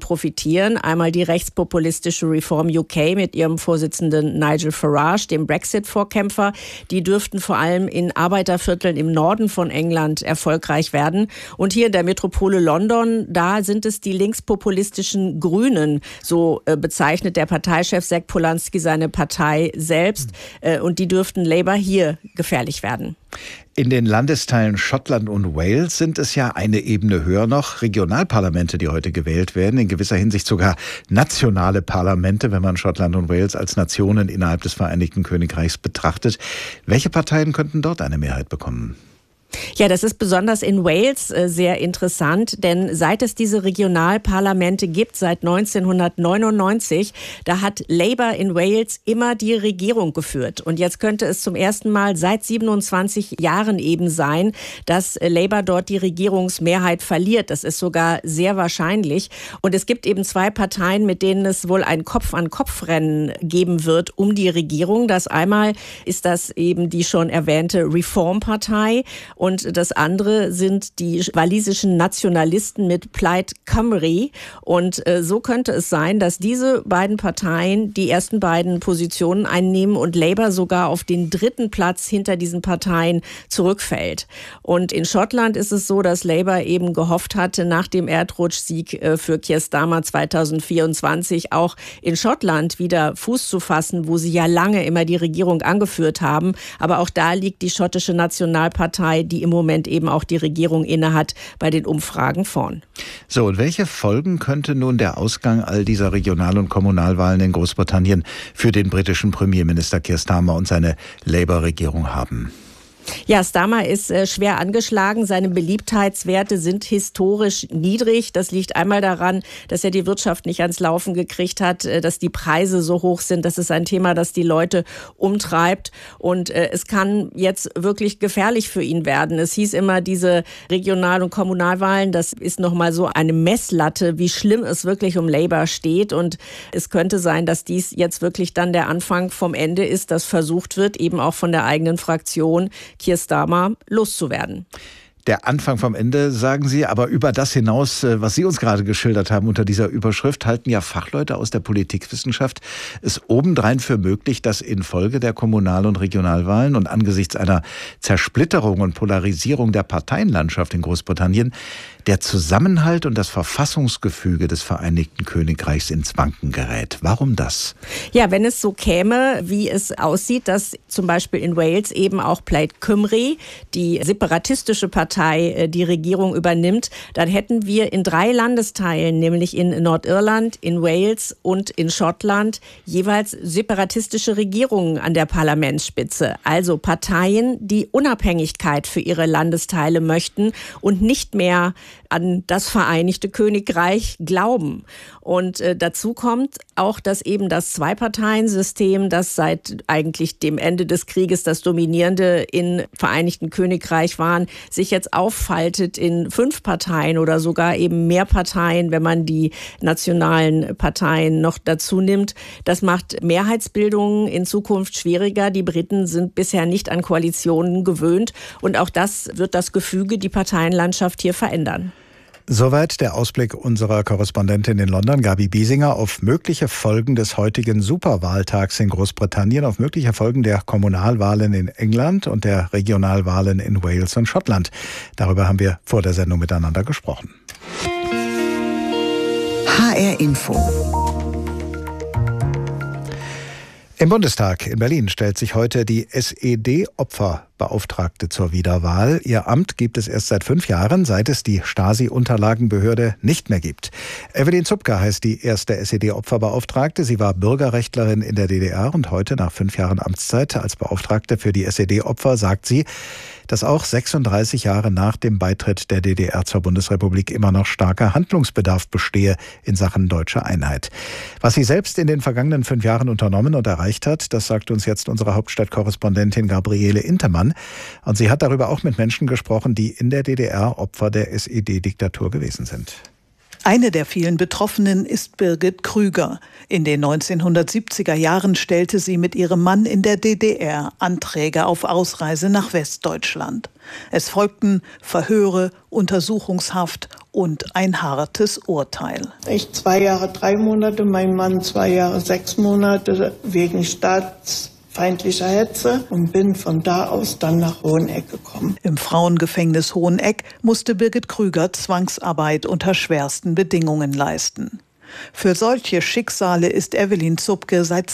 profitieren. Einmal die rechtspopulistische Reform UK mit ihrem Vorsitzenden Nigel Farage, dem Brexit-Vorkämpfer. Die dürften vor allem in Arbeitervierteln im Norden von England erfolgreich werden. Und hier in der Metropole London, da sind es die linkspopulistischen Grünen, so bezeichnet der Parteichef Zac Polanski seine Partei selbst. Und die dürften Labour hier gefährlich werden. In den Landesteilen Schottland und Wales sind es ja eine Ebene höher noch Regionalparlamente, die heute gewählt werden, in gewisser Hinsicht sogar nationale Parlamente, wenn man Schottland und Wales als Nationen innerhalb des Vereinigten Königreichs betrachtet. Welche Parteien könnten dort eine Mehrheit bekommen? Ja, das ist besonders in Wales sehr interessant, denn seit es diese Regionalparlamente gibt, seit 1999, da hat Labour in Wales immer die Regierung geführt. Und jetzt könnte es zum ersten Mal seit 27 Jahren eben sein, dass Labour dort die Regierungsmehrheit verliert. Das ist sogar sehr wahrscheinlich. Und es gibt eben zwei Parteien, mit denen es wohl ein Kopf-an-Kopf-Rennen geben wird um die Regierung. Das einmal ist das eben die schon erwähnte Reform-Partei. Und das andere sind die walisischen Nationalisten mit Plaid Cymru. Und so könnte es sein, dass diese beiden Parteien die ersten beiden Positionen einnehmen und Labour sogar auf den dritten Platz hinter diesen Parteien zurückfällt. Und in Schottland ist es so, dass Labour eben gehofft hatte, nach dem Erdrutschsieg für Keir Starmer 2024 auch in Schottland wieder Fuß zu fassen, wo sie ja lange immer die Regierung angeführt haben. Aber auch da liegt die schottische Nationalpartei, die im Moment eben auch die Regierung innehat, bei den Umfragen vorn. So, und welche Folgen könnte nun der Ausgang all dieser Regional- und Kommunalwahlen in Großbritannien für den britischen Premierminister Keir Starmer und seine Labour-Regierung haben? Ja, Starmer ist schwer angeschlagen. Seine Beliebtheitswerte sind historisch niedrig. Das liegt einmal daran, dass er die Wirtschaft nicht ans Laufen gekriegt hat, dass die Preise so hoch sind. Das ist ein Thema, das die Leute umtreibt. Und es kann jetzt wirklich gefährlich für ihn werden. Es hieß immer, diese Regional- und Kommunalwahlen, das ist nochmal so eine Messlatte, wie schlimm es wirklich um Labour steht. Und es könnte sein, dass dies jetzt wirklich dann der Anfang vom Ende ist, dass versucht wird, eben auch von der eigenen Fraktion Keir Starmer loszuwerden. Der Anfang vom Ende, sagen Sie, aber über das hinaus, was Sie uns gerade geschildert haben unter dieser Überschrift, halten ja Fachleute aus der Politikwissenschaft es obendrein für möglich, dass infolge der Kommunal- und Regionalwahlen und angesichts einer Zersplitterung und Polarisierung der Parteienlandschaft in Großbritannien der Zusammenhalt und das Verfassungsgefüge des Vereinigten Königreichs ins Wanken gerät. Warum das? Ja, wenn es so käme, wie es aussieht, dass zum Beispiel in Wales eben auch Plaid Cymru, die separatistische Partei, die Regierung übernimmt, dann hätten wir in 3 Landesteilen, nämlich in Nordirland, in Wales und in Schottland, jeweils separatistische Regierungen an der Parlamentsspitze. Also Parteien, die Unabhängigkeit für ihre Landesteile möchten und nicht mehr an das Vereinigte Königreich glauben. Und dazu kommt auch, dass eben das Zwei-Parteien-System, das seit eigentlich dem Ende des Krieges das dominierende im Vereinigten Königreich war, sich jetzt auffaltet in 5 Parteien oder sogar eben mehr Parteien, wenn man die nationalen Parteien noch dazu nimmt. Das macht Mehrheitsbildungen in Zukunft schwieriger. Die Briten sind bisher nicht an Koalitionen gewöhnt. Und auch das wird das Gefüge, die Parteienlandschaft hier verändern. Soweit der Ausblick unserer Korrespondentin in London, Gabi Biesinger, auf mögliche Folgen des heutigen Superwahltags in Großbritannien, auf mögliche Folgen der Kommunalwahlen in England und der Regionalwahlen in Wales und Schottland. Darüber haben wir vor der Sendung miteinander gesprochen. HR Info. Im Bundestag in Berlin stellt sich heute die SED-Opferbeauftragte zur Wiederwahl. Ihr Amt gibt es erst seit 5 Jahren, seit es die Stasi-Unterlagenbehörde nicht mehr gibt. Evelyn Zupka heißt die erste SED-Opferbeauftragte. Sie war Bürgerrechtlerin in der DDR und heute, nach 5 Jahren Amtszeit als Beauftragte für die SED-Opfer, sagt sie, dass auch 36 Jahre nach dem Beitritt der DDR zur Bundesrepublik immer noch starker Handlungsbedarf bestehe in Sachen deutscher Einheit. Was sie selbst in den vergangenen 5 Jahren unternommen und erreicht hat, das sagt uns jetzt unsere Hauptstadtkorrespondentin Gabriele Intermann. Und sie hat darüber auch mit Menschen gesprochen, die in der DDR Opfer der SED-Diktatur gewesen sind. Eine der vielen Betroffenen ist Birgit Krüger. In den 1970er Jahren stellte sie mit ihrem Mann in der DDR Anträge auf Ausreise nach Westdeutschland. Es folgten Verhöre, Untersuchungshaft und ein hartes Urteil. Ich 2 Jahre 3 Monate, mein Mann 2 Jahre 6 Monate wegen staatsfeindlicher Hetze und bin von da aus dann nach Hoheneck gekommen. Im Frauengefängnis Hoheneck musste Birgit Krüger Zwangsarbeit unter schwersten Bedingungen leisten. Für solche Schicksale ist Evelyn Zupke seit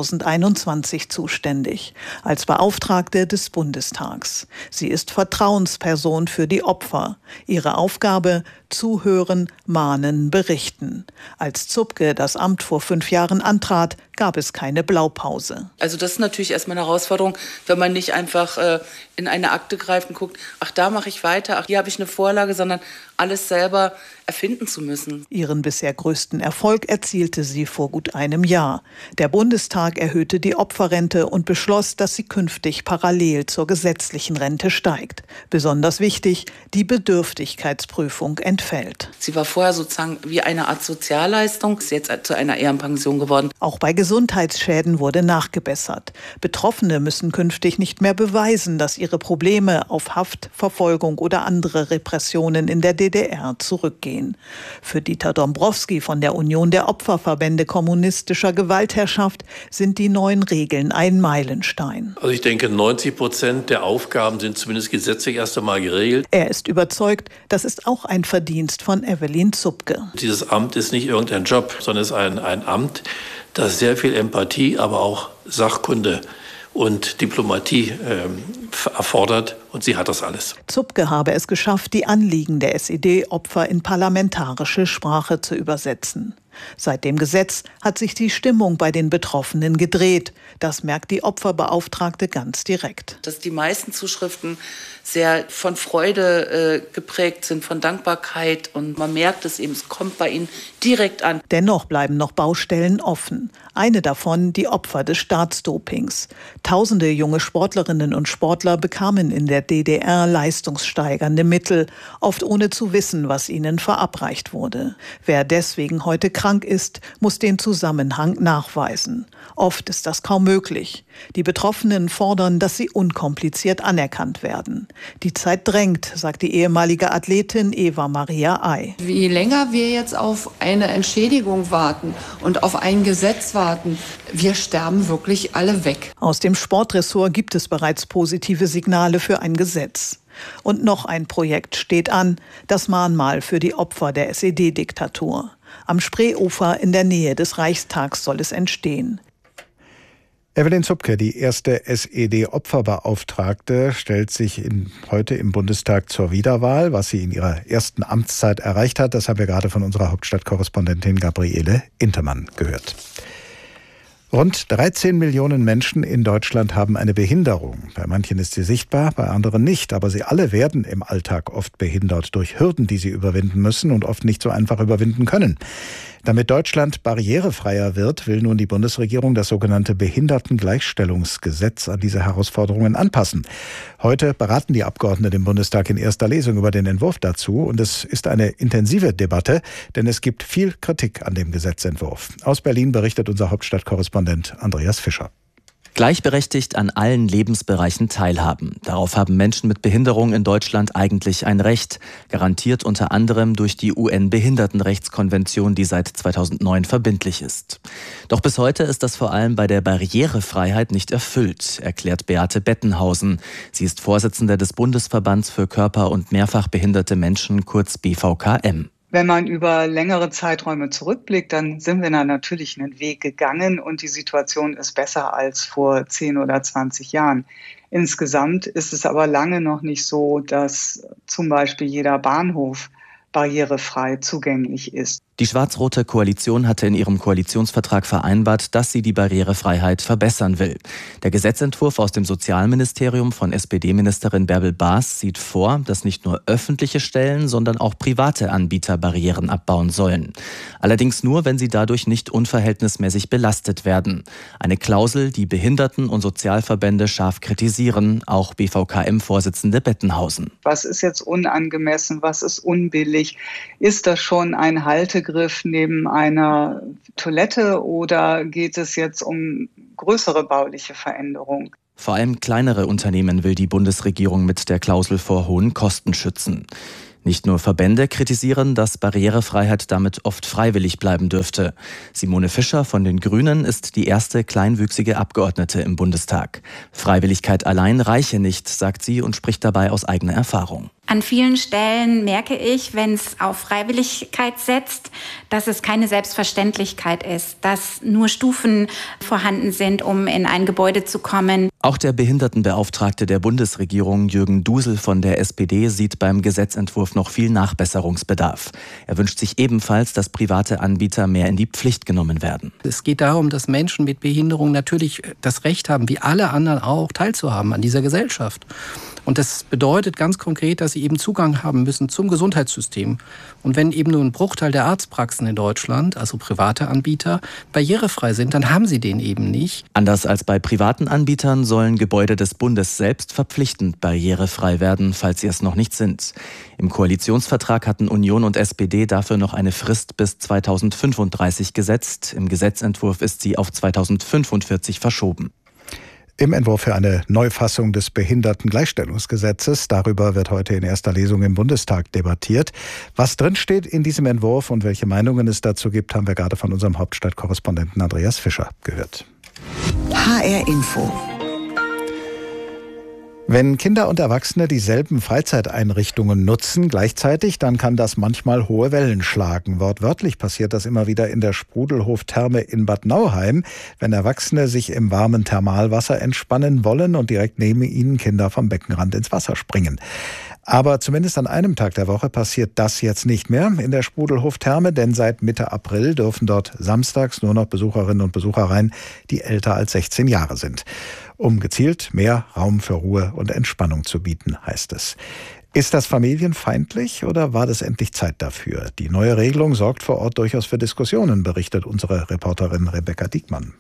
2021 zuständig, als Beauftragte des Bundestags. Sie ist Vertrauensperson für die Opfer. Ihre Aufgabe: zuhören, mahnen, berichten. Als Zupke das Amt vor 5 Jahren antrat, gab es keine Blaupause. Also das ist natürlich erstmal eine Herausforderung, wenn man nicht einfach in eine Akte greift und guckt, ach, da mache ich weiter, ach, hier habe ich eine Vorlage, sondern alles selber erfinden zu müssen. Ihren bisher größten Erfolg erzielte sie vor gut einem Jahr. Der Bundestag erhöhte die Opferrente und beschloss, dass sie künftig parallel zur gesetzlichen Rente steigt. Besonders wichtig: die Bedürftigkeitsprüfung entfällt. Sie war vorher sozusagen wie eine Art Sozialleistung, ist jetzt zu einer Ehrenpension geworden. Auch bei Gesundheitsschäden wurde nachgebessert. Betroffene müssen künftig nicht mehr beweisen, dass ihre Probleme auf Haft, Verfolgung oder andere Repressionen in der DDR zurückgehen. Für Dieter Dombrowski von der Union der Opferverbände kommunistischer Gewaltherrschaft sind die neuen Regeln ein Meilenstein. Also ich denke, 90% der Aufgaben sind zumindest gesetzlich erst einmal geregelt. Er ist überzeugt, das ist auch ein Verdienst von Evelyn Zupke. Dieses Amt ist nicht irgendein Job, sondern es ist ein Amt, das sehr viel Empathie, aber auch Sachkunde und Diplomatie erfordert, und sie hat das alles. Zupke habe es geschafft, die Anliegen der SED-Opfer in parlamentarische Sprache zu übersetzen. Seit dem Gesetz hat sich die Stimmung bei den Betroffenen gedreht. Das merkt die Opferbeauftragte ganz direkt. Dass die meisten Zuschriften sehr von Freude geprägt sind, von Dankbarkeit, und man merkt es eben, es kommt bei ihnen direkt an. Dennoch bleiben noch Baustellen offen. Eine davon die Opfer des Staatsdopings. Tausende junge Sportlerinnen und Sportler bekamen in der DDR leistungssteigernde Mittel, oft ohne zu wissen, was ihnen verabreicht wurde. Wer deswegen heute krank ist, muss den Zusammenhang nachweisen. Oft ist das kaum möglich. Die Betroffenen fordern, dass sie unkompliziert anerkannt werden. Die Zeit drängt, sagt die ehemalige Athletin Eva Maria Ay. Je länger wir jetzt auf eine Entschädigung warten und auf ein Gesetz warten, wir sterben wirklich alle weg. Aus dem Sportressort gibt es bereits positive Signale für ein Gesetz. Und noch ein Projekt steht an: das Mahnmal für die Opfer der SED-Diktatur. Am Spreeufer in der Nähe des Reichstags soll es entstehen. Evelyn Zupke, die erste SED-Opferbeauftragte, stellt sich heute im Bundestag zur Wiederwahl. Was sie in ihrer ersten Amtszeit erreicht hat, das haben wir gerade von unserer Hauptstadtkorrespondentin Gabriele Intermann gehört. Rund 13 Millionen Menschen in Deutschland haben eine Behinderung. Bei manchen ist sie sichtbar, bei anderen nicht. Aber sie alle werden im Alltag oft behindert durch Hürden, die sie überwinden müssen und oft nicht so einfach überwinden können. Damit Deutschland barrierefreier wird, will nun die Bundesregierung das sogenannte Behindertengleichstellungsgesetz an diese Herausforderungen anpassen. Heute beraten die Abgeordneten im Bundestag in erster Lesung über den Entwurf dazu. Und es ist eine intensive Debatte, denn es gibt viel Kritik an dem Gesetzentwurf. Aus Berlin berichtet unser Hauptstadtkorrespondent Andreas Fischer. Gleichberechtigt an allen Lebensbereichen teilhaben. Darauf haben Menschen mit Behinderung in Deutschland eigentlich ein Recht, garantiert unter anderem durch die UN-Behindertenrechtskonvention, die seit 2009 verbindlich ist. Doch bis heute ist das vor allem bei der Barrierefreiheit nicht erfüllt, erklärt Beate Bettenhausen. Sie ist Vorsitzende des Bundesverbands für körper- und mehrfach behinderte Menschen, kurz BVKM. Wenn man über längere Zeiträume zurückblickt, dann sind wir da natürlich einen Weg gegangen und die Situation ist besser als vor 10 oder 20 Jahren. Insgesamt ist es aber lange noch nicht so, dass zum Beispiel jeder Bahnhof barrierefrei zugänglich ist. Die schwarz-rote Koalition hatte in ihrem Koalitionsvertrag vereinbart, dass sie die Barrierefreiheit verbessern will. Der Gesetzentwurf aus dem Sozialministerium von SPD-Ministerin Bärbel Baas sieht vor, dass nicht nur öffentliche Stellen, sondern auch private Anbieter Barrieren abbauen sollen. Allerdings nur, wenn sie dadurch nicht unverhältnismäßig belastet werden. Eine Klausel, die Behinderten- und Sozialverbände scharf kritisieren, auch BVKM-Vorsitzende Bettenhausen. Was ist jetzt unangemessen, was ist unbillig? Ist das schon ein Haltegriff neben einer Toilette oder geht es jetzt um größere bauliche Veränderungen? Vor allem kleinere Unternehmen will die Bundesregierung mit der Klausel vor hohen Kosten schützen. Nicht nur Verbände kritisieren, dass Barrierefreiheit damit oft freiwillig bleiben dürfte. Simone Fischer von den Grünen ist die erste kleinwüchsige Abgeordnete im Bundestag. Freiwilligkeit allein reiche nicht, sagt sie und spricht dabei aus eigener Erfahrung. An vielen Stellen merke ich, wenn es auf Freiwilligkeit setzt, dass es keine Selbstverständlichkeit ist, dass nur Stufen vorhanden sind, um in ein Gebäude zu kommen. Auch der Behindertenbeauftragte der Bundesregierung, Jürgen Dusel von der SPD, sieht beim Gesetzentwurf noch viel Nachbesserungsbedarf. Er wünscht sich ebenfalls, dass private Anbieter mehr in die Pflicht genommen werden. Es geht darum, dass Menschen mit Behinderung natürlich das Recht haben, wie alle anderen auch, teilzuhaben an dieser Gesellschaft. Und das bedeutet ganz konkret, dass sie eben Zugang haben müssen zum Gesundheitssystem. Und wenn eben nur ein Bruchteil der Arztpraxen in Deutschland, also private Anbieter, barrierefrei sind, dann haben sie den eben nicht. Anders als bei privaten Anbietern sollen Gebäude des Bundes selbst verpflichtend barrierefrei werden, falls sie es noch nicht sind. Im Koalitionsvertrag hatten Union und SPD dafür noch eine Frist bis 2035 gesetzt. Im Gesetzentwurf ist sie auf 2045 verschoben. Im Entwurf für eine Neufassung des Behindertengleichstellungsgesetzes. Darüber wird heute in erster Lesung im Bundestag debattiert. Was drinsteht in diesem Entwurf und welche Meinungen es dazu gibt, haben wir gerade von unserem Hauptstadtkorrespondenten Andreas Fischer gehört. HR Info. Wenn Kinder und Erwachsene dieselben Freizeiteinrichtungen nutzen gleichzeitig, dann kann das manchmal hohe Wellen schlagen. Wortwörtlich passiert das immer wieder in der Sprudelhof-Therme in Bad Nauheim, wenn Erwachsene sich im warmen Thermalwasser entspannen wollen und direkt neben ihnen Kinder vom Beckenrand ins Wasser springen. Aber zumindest an einem Tag der Woche passiert das jetzt nicht mehr in der Sprudelhof-Therme, denn seit Mitte April dürfen dort samstags nur noch Besucherinnen und Besucher rein, die älter als 16 Jahre sind. Um gezielt mehr Raum für Ruhe und Entspannung zu bieten, heißt es. Ist das familienfeindlich oder war das endlich Zeit dafür? Die neue Regelung sorgt vor Ort durchaus für Diskussionen, berichtet unsere Reporterin Rebecca Diekmann.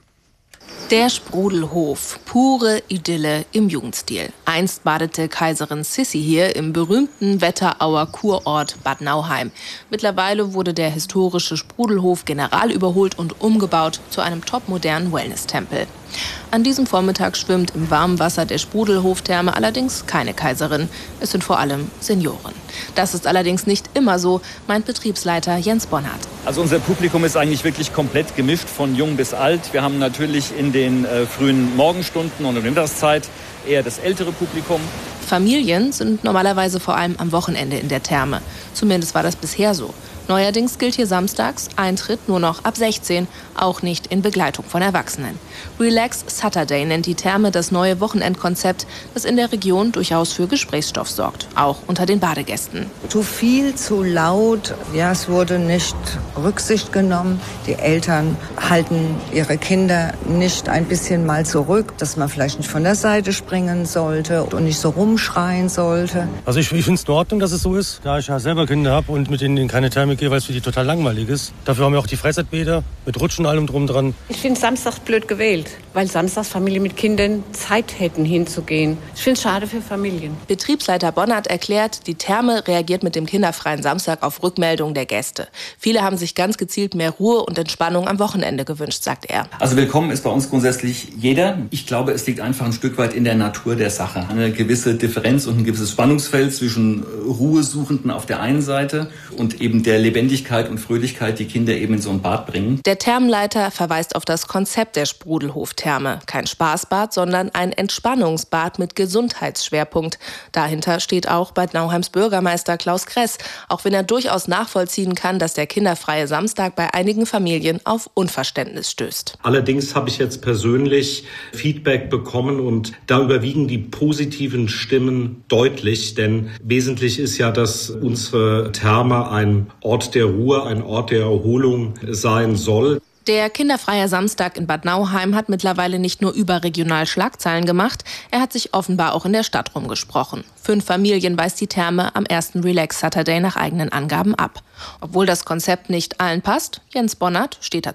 Der Sprudelhof, pure Idylle im Jugendstil. Einst badete Kaiserin Sissi hier im berühmten Wetterauer Kurort Bad Nauheim. Mittlerweile wurde der historische Sprudelhof generalüberholt und umgebaut zu einem topmodernen Wellness-Tempel. An diesem Vormittag schwimmt im warmen Wasser der Sprudelhof-Therme allerdings keine Kaiserin. Es sind vor allem Senioren. Das ist allerdings nicht immer so, meint Betriebsleiter Jens Bonnert. Also unser Publikum ist eigentlich wirklich komplett gemischt, von jung bis alt. Wir haben natürlich in den frühen Morgenstunden und in der Mittagszeit eher das ältere Publikum. Familien sind normalerweise vor allem am Wochenende in der Therme. Zumindest war das bisher so. Neuerdings gilt hier samstags Eintritt nur noch ab 16, auch nicht in Begleitung von Erwachsenen. Relax Saturday nennt die Therme das neue Wochenendkonzept, das in der Region durchaus für Gesprächsstoff sorgt, auch unter den Badegästen. Zu viel, zu laut, ja, es wurde nicht Rücksicht genommen. Die Eltern halten ihre Kinder nicht ein bisschen mal zurück, dass man vielleicht nicht von der Seite springen sollte und nicht so rumschreien sollte. Also ich finde es in Ordnung, dass es so ist, da ich ja selber Kinder habe und mit denen in keine Therme gehe, weil es für die total langweilig ist. Dafür haben wir auch die Freizeitbäder mit Rutschen allem drum dran. Ich finde samstags blöd gewählt, weil samstags Familien mit Kindern Zeit hätten hinzugehen. Ich finde es schade für Familien. Betriebsleiter Bonnert erklärt, die Therme reagiert mit dem kinderfreien Samstag auf Rückmeldungen der Gäste. Viele haben sich ganz gezielt mehr Ruhe und Entspannung am Wochenende gewünscht, sagt er. Also willkommen ist bei uns grundsätzlich jeder. Ich glaube, es liegt einfach ein Stück weit in der Natur der Sache. Eine gewisse Differenz und ein gewisses Spannungsfeld zwischen Ruhesuchenden auf der einen Seite und eben der Lebendigkeit und Fröhlichkeit, die Kinder eben in so ein Bad bringen. Der Thermenleiter verweist auf das Konzept der Sprudelhof-Therme. Kein Spaßbad, sondern ein Entspannungsbad mit Gesundheitsschwerpunkt. Dahinter steht auch Bad Nauheims Bürgermeister Klaus Kress, auch wenn er durchaus nachvollziehen kann, dass der kinderfreie Samstag bei einigen Familien auf Unverständnis stößt. Allerdings habe ich jetzt persönlich Feedback bekommen und da überwiegen die positiven Stimmen deutlich, denn wesentlich ist ja, dass unsere Therme ein Ort der Ruhe, ein Ort der Erholung sein soll. Der kinderfreie Samstag in Bad Nauheim hat mittlerweile nicht nur überregional Schlagzeilen gemacht, er hat sich offenbar auch in der Stadt rumgesprochen. 5 Familien weist die Therme am ersten Relax Saturday nach eigenen Angaben ab. Obwohl das Konzept nicht allen passt, Jens Bonnert steht dazu.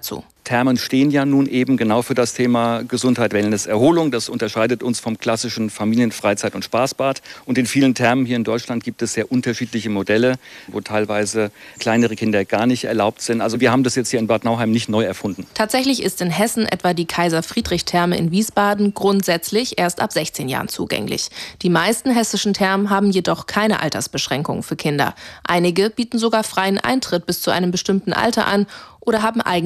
Thermen stehen ja nun eben genau für das Thema Gesundheit, Wellness, Erholung. Das unterscheidet uns vom klassischen Familien-, Freizeit- und Spaßbad. Und in vielen Thermen hier in Deutschland gibt es sehr unterschiedliche Modelle, wo teilweise kleinere Kinder gar nicht erlaubt sind. Also wir haben das jetzt hier in Bad Nauheim nicht neu erfunden. Tatsächlich ist in Hessen etwa die Kaiser-Friedrich-Therme in Wiesbaden grundsätzlich erst ab 16 Jahren zugänglich. Die meisten hessischen Thermen haben jedoch keine Altersbeschränkungen für Kinder. Einige bieten sogar freien Eintritt bis zu einem bestimmten Alter an oder haben eigene